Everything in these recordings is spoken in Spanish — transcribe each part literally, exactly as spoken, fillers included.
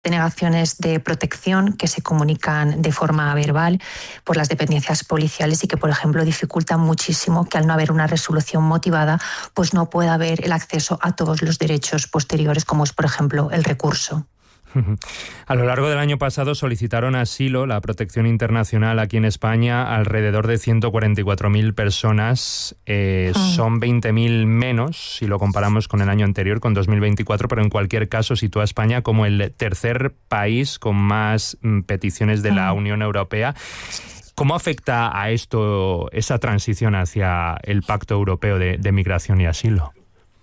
denegaciones de protección que se comunican de forma verbal por las dependencias policiales y que, por ejemplo, dificultan muchísimo que al no haber una resolución motivada, pues no pueda haber el acceso a todos los derechos posteriores, como es, por ejemplo, el recurso. A lo largo del año pasado solicitaron asilo, la protección internacional aquí en España, alrededor de ciento cuarenta y cuatro mil personas. Eh, mm. Son veinte mil menos si lo comparamos con el año anterior, con dos mil veinticuatro, pero en cualquier caso sitúa a España como el tercer país con más mm, peticiones de mm. la Unión Europea. ¿Cómo afecta a esto esa transición hacia el Pacto Europeo de, de Migración y Asilo?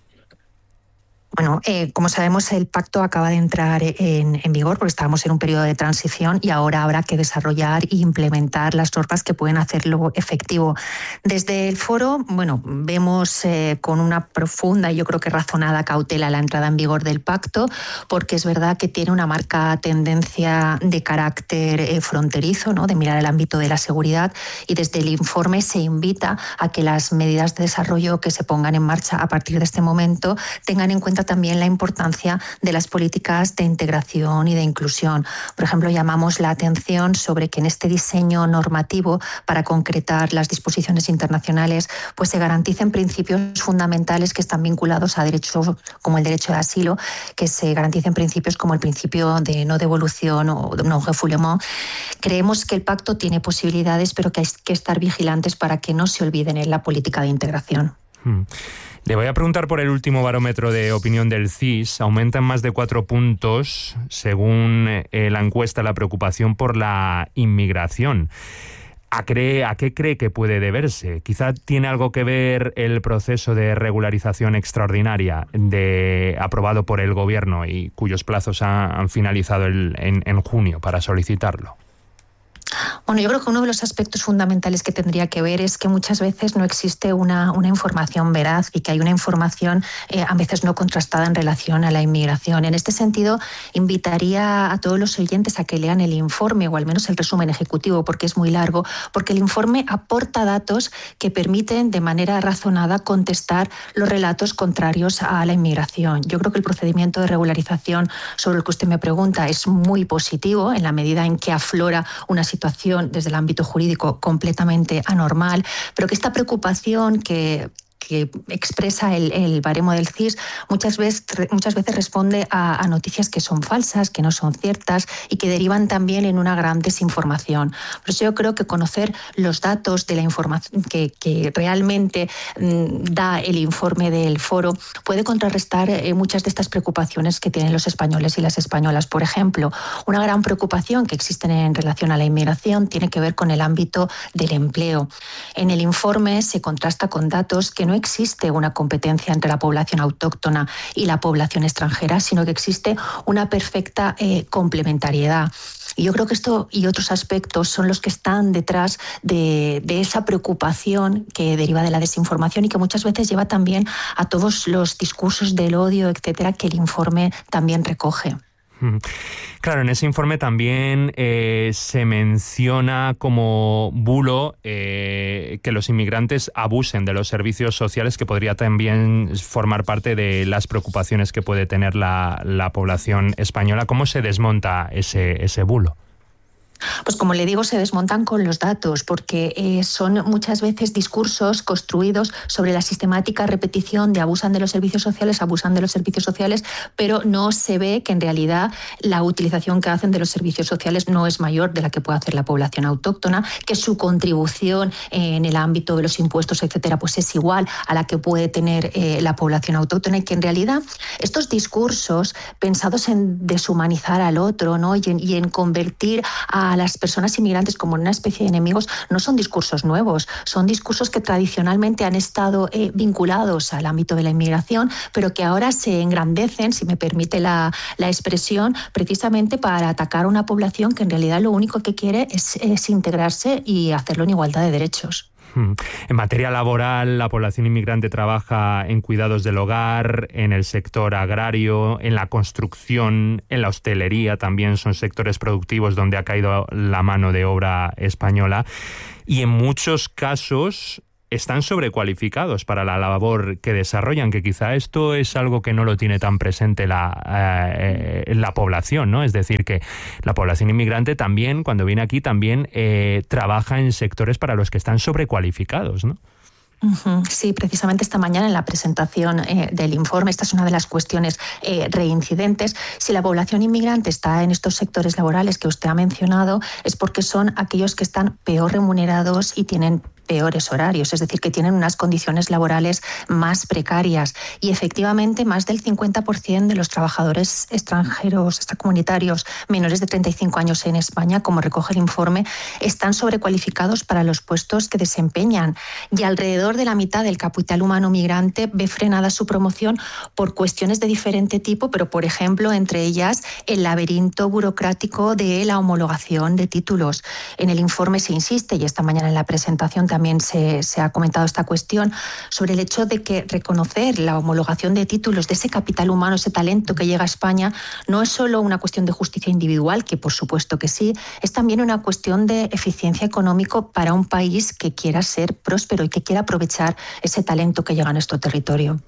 Bueno, eh, como sabemos, el pacto acaba de entrar en, en vigor porque estábamos en un periodo de transición y ahora habrá que desarrollar e implementar las normas que pueden hacerlo efectivo. Desde el foro, bueno, vemos eh, con una profunda y yo creo que razonada cautela la entrada en vigor del pacto, porque es verdad que tiene una marcada tendencia de carácter eh, fronterizo, ¿no?, de mirar el ámbito de la seguridad, y desde el informe se invita a que las medidas de desarrollo que se pongan en marcha a partir de este momento tengan en cuenta también la importancia de las políticas de integración y de inclusión. Por ejemplo, llamamos la atención sobre que en este diseño normativo para concretar las disposiciones internacionales pues se garanticen principios fundamentales que están vinculados a derechos como el derecho de asilo, que se garanticen principios como el principio de no devolución o de non-refoulement. Creemos que el pacto tiene posibilidades, pero que hay que estar vigilantes para que no se olviden en la política de integración. Hmm. Le voy a preguntar por el último barómetro de opinión del C I S. Aumenta en más de cuatro puntos, según eh, la encuesta, la preocupación por la inmigración. ¿A, cree, ¿A qué cree que puede deberse? Quizá tiene algo que ver el proceso de regularización extraordinaria de, aprobado por el Gobierno y cuyos plazos ha, han finalizado el, en, en junio para solicitarlo. Bueno, yo creo que uno de los aspectos fundamentales que tendría que ver es que muchas veces no existe una, una información veraz y que hay una información eh, a veces no contrastada en relación a la inmigración. En este sentido, invitaría a todos los oyentes a que lean el informe o al menos el resumen ejecutivo, porque es muy largo, porque el informe aporta datos que permiten de manera razonada contestar los relatos contrarios a la inmigración. Yo creo que el procedimiento de regularización sobre el que usted me pregunta es muy positivo en la medida en que aflora una situación desde el ámbito jurídico completamente anormal, pero que esta preocupación que que expresa el, el baremo del C I S muchas veces, muchas veces responde a, a noticias que son falsas, que no son ciertas y que derivan también en una gran desinformación. Por eso yo creo que conocer los datos de la información que, que realmente mmm, da el informe del foro puede contrarrestar eh, muchas de estas preocupaciones que tienen los españoles y las españolas. Por ejemplo, una gran preocupación que existe en relación a la inmigración tiene que ver con el ámbito del empleo. En el informe se contrasta con datos que no existe una competencia entre la población autóctona y la población extranjera, sino que existe una perfecta eh, complementariedad. Y yo creo que esto y otros aspectos son los que están detrás de, de esa preocupación que deriva de la desinformación y que muchas veces lleva también a todos los discursos del odio, etcétera, que el informe también recoge. Claro, en ese informe también eh, se menciona como bulo eh, que los inmigrantes abusen de los servicios sociales, que podría también formar parte de las preocupaciones que puede tener la, la población española. ¿Cómo se desmonta ese, ese bulo? Pues como le digo, se desmontan con los datos, porque eh, son muchas veces discursos construidos sobre la sistemática repetición de abusan de los servicios sociales, abusan de los servicios sociales, pero no se ve que en realidad la utilización que hacen de los servicios sociales no es mayor de la que puede hacer la población autóctona, que su contribución en el ámbito de los impuestos, etcétera, pues es igual a la que puede tener eh, la población autóctona, y que en realidad estos discursos pensados en deshumanizar al otro, ¿no?, y en, y en convertir a a las personas inmigrantes como una especie de enemigos, no son discursos nuevos, son discursos que tradicionalmente han estado eh, vinculados al ámbito de la inmigración, pero que ahora se engrandecen, si me permite la, la expresión, precisamente para atacar a una población que en realidad lo único que quiere es, es integrarse y hacerlo en igualdad de derechos. En materia laboral, la población inmigrante trabaja en cuidados del hogar, en el sector agrario, en la construcción, en la hostelería, también son sectores productivos donde ha caído la mano de obra española. Y en muchos casos están sobrecualificados para la labor que desarrollan, que quizá esto es algo que no lo tiene tan presente la, eh, la población, ¿no? Es decir, que la población inmigrante también, cuando viene aquí, también eh, trabaja en sectores para los que están sobrecualificados, ¿no? Sí, precisamente esta mañana en la presentación eh, del informe, esta es una de las cuestiones eh, reincidentes. Si la población inmigrante está en estos sectores laborales que usted ha mencionado, es porque son aquellos que están peor remunerados y tienen peores horarios, es decir, que tienen unas condiciones laborales más precarias. Y efectivamente, más del cincuenta por ciento de los trabajadores extranjeros, extracomunitarios menores de treinta y cinco años en España, como recoge el informe, están sobrecualificados para los puestos que desempeñan. Y alrededor de la mitad del capital humano migrante ve frenada su promoción por cuestiones de diferente tipo, pero, por ejemplo, entre ellas el laberinto burocrático de la homologación de títulos. En el informe se insiste, y esta mañana en la presentación también También se, se ha comentado esta cuestión sobre el hecho de que reconocer la homologación de títulos de ese capital humano, ese talento que llega a España, no es solo una cuestión de justicia individual, que por supuesto que sí, es también una cuestión de eficiencia económica para un país que quiera ser próspero y que quiera aprovechar ese talento que llega a nuestro territorio.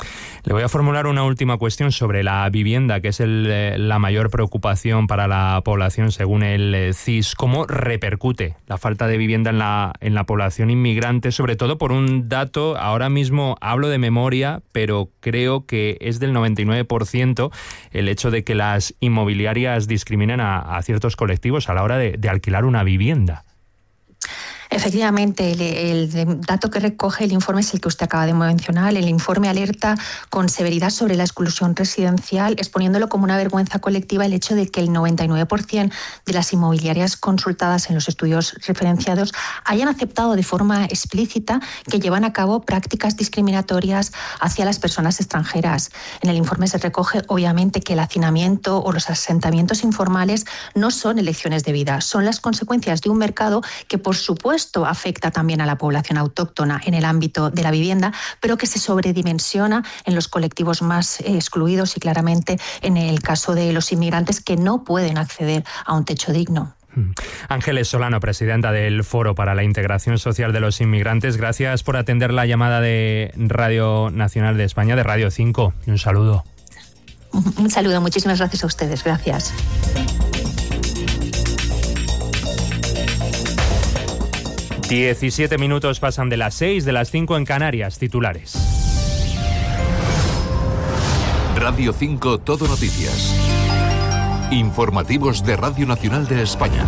Le voy a formular una última cuestión sobre la vivienda, que es el, la mayor preocupación para la población según el C I S. ¿Cómo repercute la falta de vivienda en la, en la población inmigrante? Sobre todo por un dato, ahora mismo hablo de memoria, pero creo que es del noventa y nueve por ciento el hecho de que las inmobiliarias discriminen a, a ciertos colectivos a la hora de, de alquilar una vivienda. Efectivamente, el, el dato que recoge el informe es el que usted acaba de mencionar. El informe alerta con severidad sobre la exclusión residencial, exponiéndolo como una vergüenza colectiva el hecho de que el noventa y nueve por ciento de las inmobiliarias consultadas en los estudios referenciados hayan aceptado de forma explícita que llevan a cabo prácticas discriminatorias hacia las personas extranjeras. En el informe se recoge, obviamente, que el hacinamiento o los asentamientos informales no son elecciones de vida, son las consecuencias de un mercado que, por supuesto, Esto afecta también a la población autóctona en el ámbito de la vivienda, pero que se sobredimensiona en los colectivos más excluidos y claramente en el caso de los inmigrantes que no pueden acceder a un techo digno. Ángeles Solano, presidenta del Foro para la Integración Social de los Inmigrantes, gracias por atender la llamada de Radio Nacional de España, de Radio cinco, y un saludo. Un saludo, muchísimas gracias a ustedes, gracias. diecisiete minutos pasan de las seis, de las cinco en Canarias. Titulares. Radio cinco Todo Noticias. Informativos de Radio Nacional de España.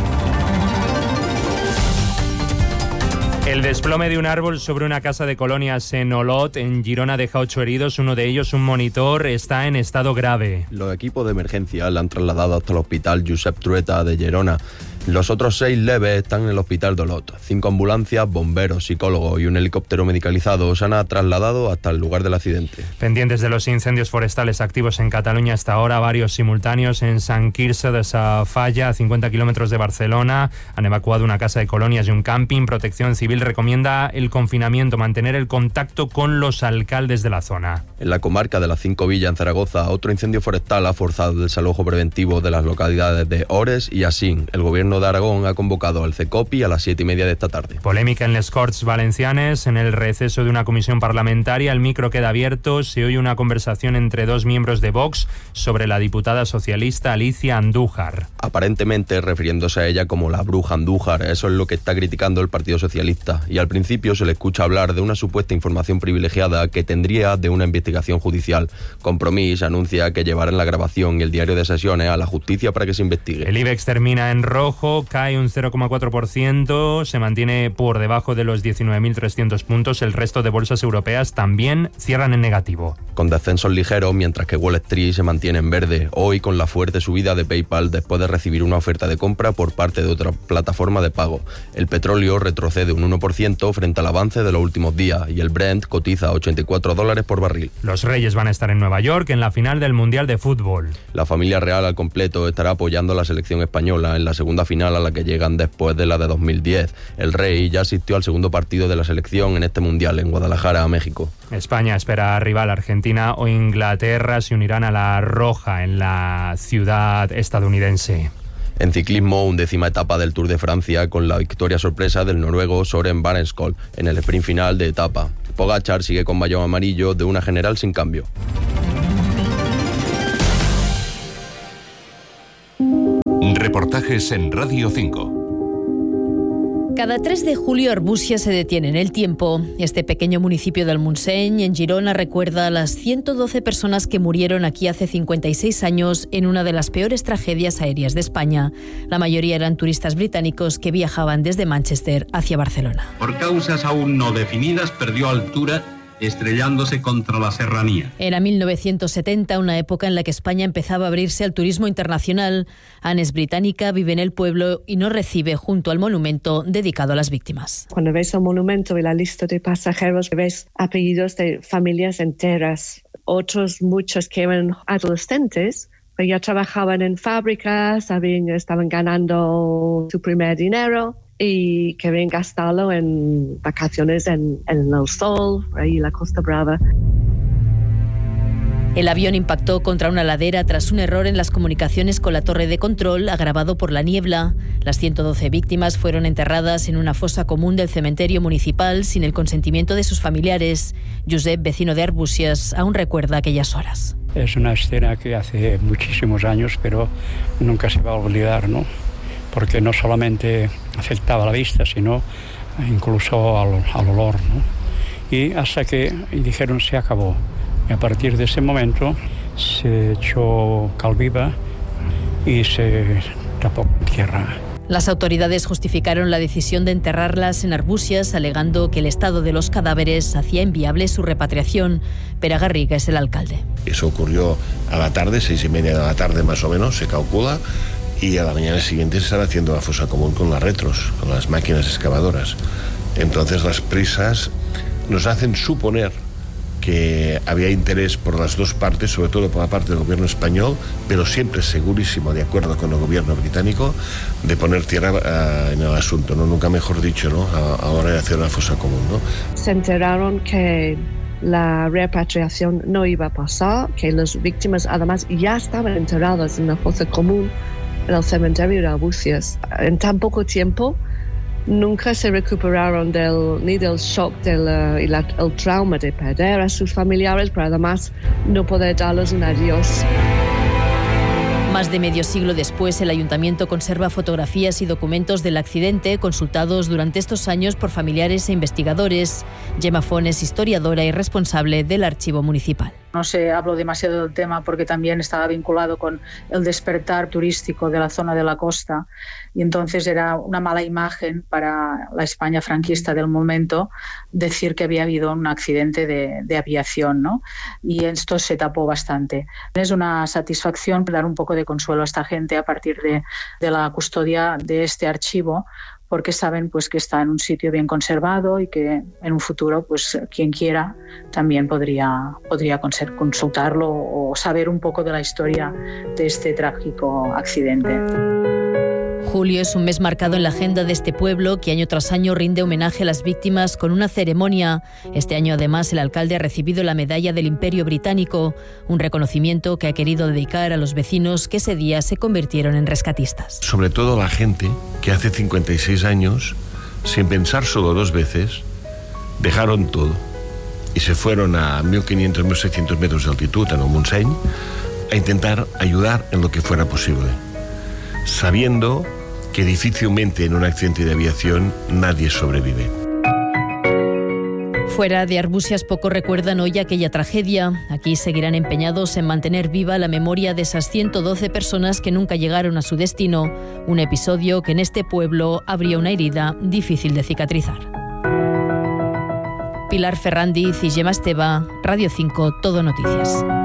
El desplome de un árbol sobre una casa de colonias en Olot, en Girona, deja ocho heridos. Uno de ellos, un monitor, está en estado grave. Los equipos de emergencia le han trasladado hasta el hospital Josep Trueta de Girona. Los otros seis leves están en el hospital de Olot. Cinco ambulancias, bomberos, psicólogos y un helicóptero medicalizado se han trasladado hasta el lugar del accidente. Pendientes de los incendios forestales activos en Cataluña hasta ahora, varios simultáneos en Sant Quirze de Safaja, a cincuenta kilómetros de Barcelona. Han evacuado una casa de colonias y un camping. Protección Civil recomienda el confinamiento, mantener el contacto con los alcaldes de la zona. En la comarca de las Cinco Villas, en Zaragoza, otro incendio forestal ha forzado el desalojo preventivo de las localidades de Ores y Asín. El gobierno de Aragón ha convocado al CECOPI a las siete y media de esta tarde. Polémica en les Corts Valencianes. En el receso de una comisión parlamentaria, el micro queda abierto. Se oye una conversación entre dos miembros de Vox sobre la diputada socialista Alicia Andújar. Aparentemente refiriéndose a ella como la bruja Andújar. Eso es lo que está criticando el Partido Socialista. Y al principio se le escucha hablar de una supuesta información privilegiada que tendría de una investigación judicial. Compromís anuncia que llevarán la grabación y el diario de sesiones a la justicia para que se investigue. El IBEX termina en rojo, cae un cero coma cuatro por ciento, se mantiene por debajo de los diecinueve mil trescientos puntos. El resto de bolsas europeas también cierran en negativo. Con descensos ligeros, mientras que Wall Street se mantiene en verde. Hoy con la fuerte subida de PayPal después de recibir una oferta de compra por parte de otra plataforma de pago. El petróleo retrocede un uno por ciento frente al avance de los últimos días y el Brent cotiza a ochenta y cuatro dólares por barril. Los Reyes van a estar en Nueva York en la final del Mundial de Fútbol. La familia real al completo estará apoyando a la selección española en la segunda final a la que llegan después de la de dos mil diez. El Rey ya asistió al segundo partido de la selección en este Mundial en Guadalajara, México. España espera rival Argentina o Inglaterra se unirán a la roja en la ciudad estadounidense. En ciclismo, undécima etapa del Tour de Francia con la victoria sorpresa del noruego Søren Barneskol en el sprint final de etapa. Pogačar sigue con maillot amarillo de una general sin cambio. Reportajes en Radio cinco. Cada tres de julio Arbúcies se detiene en el tiempo. Este pequeño municipio del Montseny, en Girona, recuerda a las ciento doce personas que murieron aquí hace cincuenta y seis años en una de las peores tragedias aéreas de España. La mayoría eran turistas británicos que viajaban desde Manchester hacia Barcelona. Por causas aún no definidas, perdió altura, estrellándose contra la serranía. Era mil novecientos setenta, una época en la que España empezaba a abrirse al turismo internacional. Anne es británica, vive en el pueblo y nos recibe junto al monumento dedicado a las víctimas. Cuando ves el monumento y la lista de pasajeros, ves apellidos de familias enteras. Otros, muchos que eran adolescentes, pero ya trabajaban en fábricas, habían, estaban ganando su primer dinero y que habían gastado en vacaciones en, en el sol, ahí la Costa Brava. El avión impactó contra una ladera tras un error en las comunicaciones con la torre de control, agravado por la niebla. Las ciento doce víctimas fueron enterradas en una fosa común del cementerio municipal sin el consentimiento de sus familiares. Josep, vecino de Arbúcies, aún recuerda aquellas horas. Es una escena que hace muchísimos años, pero nunca se va a olvidar, ¿no? Porque no solamente afectaba la vista, sino incluso al, al olor, ¿no? Y hasta que y dijeron se acabó. Y a partir de ese momento se echó cal viva y se tapó con tierra. Las autoridades justificaron la decisión de enterrarlas en Arbúcies, alegando que el estado de los cadáveres hacía inviable su repatriación. Pere Garriga es el alcalde. Eso ocurrió a la tarde, seis y media de la tarde más o menos, se calcula. Y a la mañana siguiente se están haciendo la fosa común con las retros, con las máquinas excavadoras. Entonces las prisas nos hacen suponer que había interés por las dos partes, sobre todo por la parte del gobierno español, pero siempre segurísimo, de acuerdo con el gobierno británico, de poner tierra uh, en el asunto, ¿no? Nunca mejor dicho, ¿no? A, a la hora de hacer una fosa común, ¿no? Se enteraron que la repatriación no iba a pasar, que las víctimas además ya estaban enterradas en la fosa común en el cementerio de Arbúcies. En tan poco tiempo nunca se recuperaron del, ni del shock del uh, y la, el trauma de perder a sus familiares, pero además no poder darles un adiós. Más de medio siglo después, el ayuntamiento conserva fotografías y documentos del accidente consultados durante estos años por familiares e investigadores. Gemma Font es historiadora y responsable del archivo municipal. No se habló demasiado del tema porque también estaba vinculado con el despertar turístico de la zona de la costa y entonces era una mala imagen para la España franquista del momento decir que había habido un accidente de, de aviación, ¿no? Y esto se tapó bastante. Es una satisfacción dar un poco de consuelo a esta gente a partir de, de la custodia de este archivo, porque saben pues que está en un sitio bien conservado y que en un futuro pues quien quiera también podría, podría consultarlo o saber un poco de la historia de este trágico accidente. Julio es un mes marcado en la agenda de este pueblo que año tras año rinde homenaje a las víctimas con una ceremonia. Este año además el alcalde ha recibido la medalla del Imperio Británico, un reconocimiento que ha querido dedicar a los vecinos que ese día se convirtieron en rescatistas. Sobre todo la gente que hace cincuenta y seis años, sin pensar solo dos veces, dejaron todo y se fueron a mil quinientos a mil seiscientos metros de altitud en el Montseny a intentar ayudar en lo que fuera posible, sabiendo que difícilmente en un accidente de aviación nadie sobrevive. Fuera de Arbúcies poco recuerdan hoy aquella tragedia. Aquí seguirán empeñados en mantener viva la memoria de esas ciento doce personas que nunca llegaron a su destino. Un episodio que en este pueblo habría una herida difícil de cicatrizar. Pilar Ferrandiz y Gemma Esteba, Radio cinco, Todo Noticias.